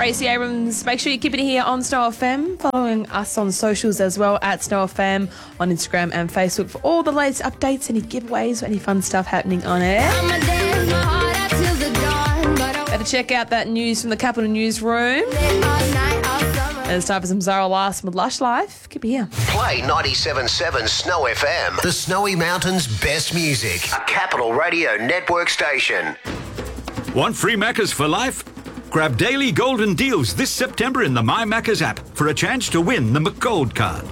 Tracy Abrams. Make sure you keep it here on Snow FM, following us on socials as well at Snow FM on Instagram and Facebook for all the latest updates, any giveaways, any fun stuff happening on air. Better check out that news from the Capital Newsroom. And it's time for some Zara Larson with Lush Life. Keep it here. Play 97.7 Snow FM, the Snowy Mountains' best music. A Capital Radio Network station. Want free Maccas for life? Grab daily golden deals this September in the My Maccas app for a chance to win the McGold card.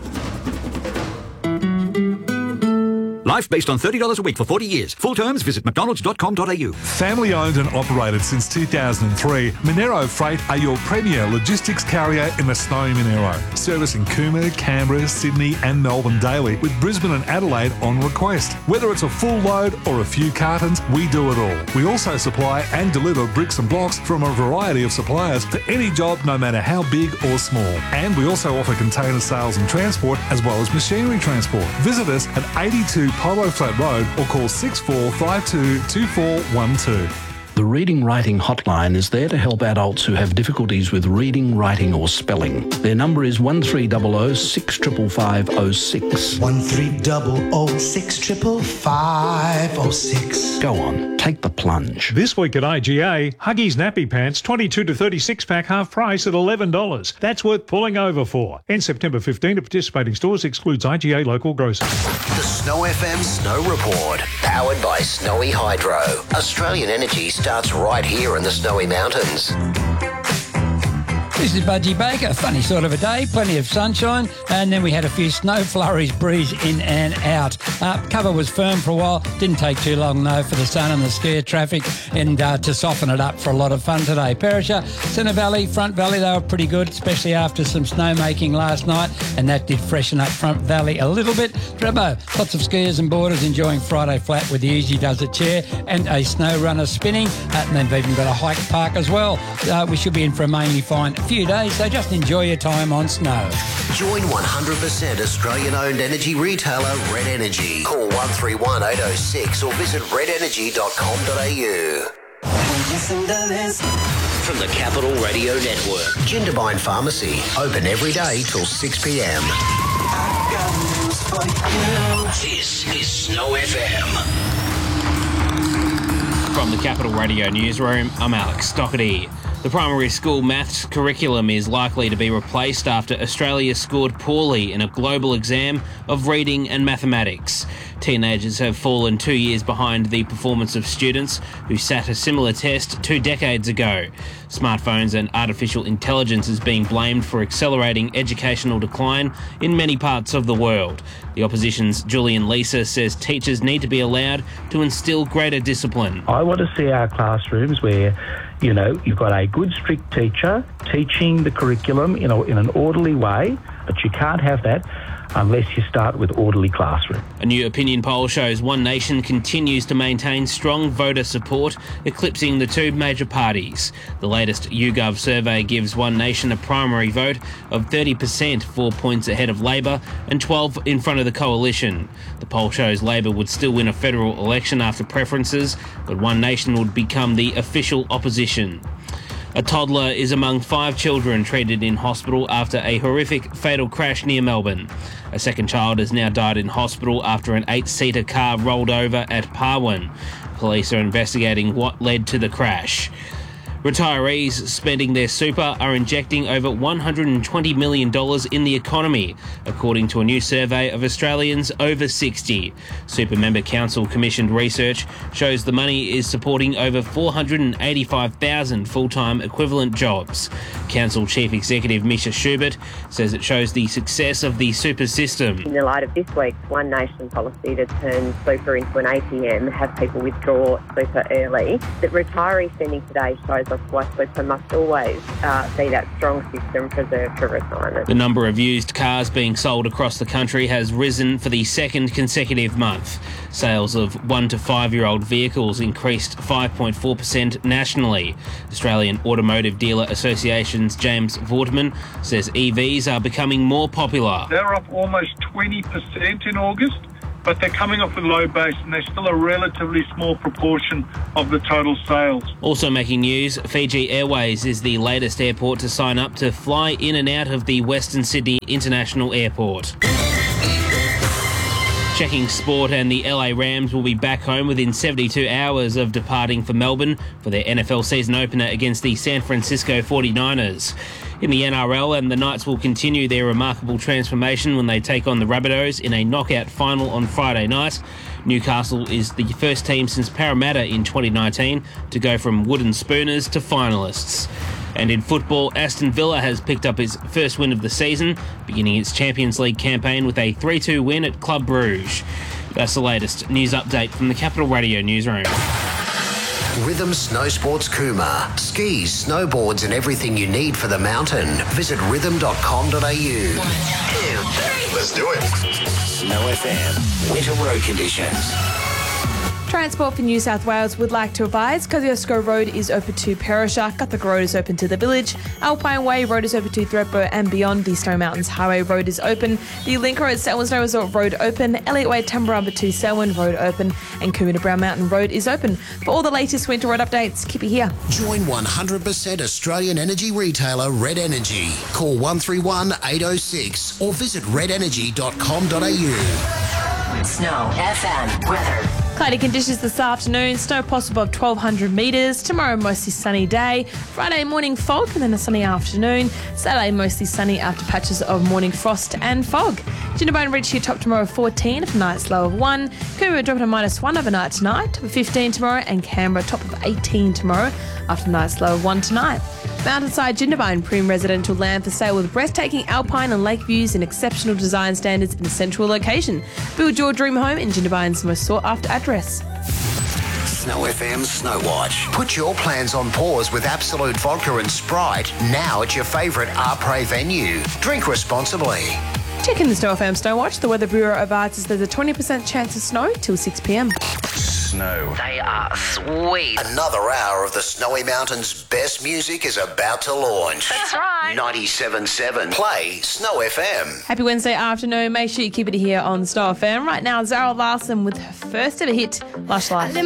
Life based on $30 a week for 40 years. Full terms, visit mcdonalds.com.au. Family owned and operated since 2003, Monero Freight are your premier logistics carrier in the snowy Monero. Servicing Cooma, Canberra, Sydney and Melbourne daily with Brisbane and Adelaide on request. Whether it's a full load or a few cartons, we do it all. We also supply and deliver bricks and blocks from a variety of suppliers for any job, no matter how big or small. And we also offer container sales and transport as well as machinery transport. Visit us at 82 Polo Flat Road or call 6452 2412. The Reading Writing Hotline is there to help adults who have difficulties with reading, writing or spelling. Their number is 1300 655 06. 1300 655 06. Go on, take the plunge. This week at IGA, Huggies Nappy Pants 22 to 36 pack half price at $11. That's worth pulling over for. End September 15 at participating stores, excludes IGA local grocers. The Snow FM Snow Report, powered by Snowy Hydro. Australian Energy starts right here in the Snowy Mountains. This is Budgie Baker. Funny sort of a day, plenty of sunshine, and then we had a few snow flurries breeze in and out. Cover was firm for a while. Didn't take too long, though, for the sun and the scare traffic and to soften it up for a lot of fun today. Perisher, Centre Valley, Front Valley, they were pretty good, especially after some snowmaking last night, and that did freshen up Front Valley a little bit. Drebbo, lots of skiers and boarders enjoying Friday flat with the Easy Does It chair and a snow runner spinning, and they've even got a hike park as well. We should be in for a mainly fine few days, so just enjoy your time on snow. Join 100% Australian-owned energy retailer Red Energy. Call 131 806 or visit redenergy.com.au. From the Capital Radio Network, Jindabyne Pharmacy, open every day till 6 p.m. This is Snow FM. From the Capital Radio Newsroom, I'm Alex Stockerty. The primary school maths curriculum is likely to be replaced after Australia scored poorly in a global exam of reading and mathematics. Teenagers have fallen 2 years behind the performance of students who sat a similar test 2 decades ago. Smartphones and artificial intelligence is being blamed for accelerating educational decline in many parts of the world. The opposition's Julian Leeser says teachers need to be allowed to instill greater discipline. I want to see our classrooms where, you've got a good, strict teacher teaching the curriculum in an orderly way, but you can't have that unless you start with orderly classroom. A new opinion poll shows One Nation continues to maintain strong voter support, eclipsing the two major parties. The latest YouGov survey gives One Nation a primary vote of 30%, 4 points ahead of Labor and 12 in front of the coalition. The poll shows Labor would still win a federal election after preferences, but One Nation would become the official opposition. A toddler is among 5 children treated in hospital after a horrific fatal crash near Melbourne. A second child has now died in hospital after an 8-seater car rolled over at Parwin. Police are investigating what led to the crash. Retirees spending their super are injecting over $120 million in the economy, according to a new survey of Australians over 60. Super Member Council commissioned research shows the money is supporting over 485,000 full-time equivalent jobs. Council Chief Executive Misha Schubert says it shows the success of the super system. In the light of this week's One Nation policy to turn super into an ATM, have people withdraw super early, that retiree spending today shows us why super must always be that strong system preserved for retirement. The number of used cars being sold across the country has risen for the second consecutive month. Sales of 1 to 5-year-old vehicles increased 5.4% nationally. Australian Automotive Dealer Association's James Vortman says EVs are becoming more popular. They're up almost 20% in August. but they're coming off a low base and they're still a relatively small proportion of the total sales. Also making news, Fiji Airways is the latest airport to sign up to fly in and out of the Western Sydney International Airport. Checking sport, and the LA Rams will be back home within 72 hours of departing for Melbourne for their NFL season opener against the San Francisco 49ers. In the NRL, and the Knights will continue their remarkable transformation when they take on the Rabbitohs in a knockout final on Friday night. Newcastle is the first team since Parramatta in 2019 to go from wooden spooners to finalists. And in football, Aston Villa has picked up its first win of the season, beginning its Champions League campaign with a 3-2 win at Club Brugge. That's the latest news update from the Capital Radio newsroom. Rhythm Snow Sports Cooma. Skis, snowboards and everything you need for the mountain. Visit rhythm.com.au. 1, 2, 3. Let's do it. Snow FM. Winter road conditions. Transport for New South Wales would like to advise Kosciuszko Road is open to Perisher, Guthrie Road is open to the village, Alpine Way Road is open to Thredbo and beyond. The Snow Mountains Highway Road is open, the Link Road Selwyn Snow Resort Road open, Elliott Way Tumbarumba to Selwyn Road open, and Coombe to Brown Mountain Road is open. For all the latest winter road updates, keep it here. Join 100% Australian energy retailer Red Energy. Call 131 806 or visit redenergy.com.au. Snow FM weather. Cloudy conditions this afternoon, snow possible of 1,200 metres. Tomorrow, mostly sunny day. Friday morning fog and then a sunny afternoon. Saturday, mostly sunny after patches of morning frost and fog. Jindabyne reach your top tomorrow of 14, for night's low of 1. Coombe dropping to -1 overnight tonight, top of 15 tomorrow, and Canberra top of 18 tomorrow, after night's low of 1 tonight. Mountainside Jindabyne Prime residential land for sale with breathtaking alpine and lake views and exceptional design standards in a central location. Build your dream home in Jindabyne's most sought after address. Snow FM Snow Watch. Put your plans on pause with Absolute Vodka and Sprite now at your favourite Arpre venue. Drink responsibly. Check in the Snow FM Snow Watch. The Weather Bureau advises there's a 20% chance of snow till 6 p.m. Snow. They are sweet. Another hour of the Snowy Mountains' best music is about to launch. That's right. 97.7. Play Snow FM. Happy Wednesday afternoon. Make sure you keep it here on Snow FM. Right now, Zara Larson with her first ever hit, Lush Life.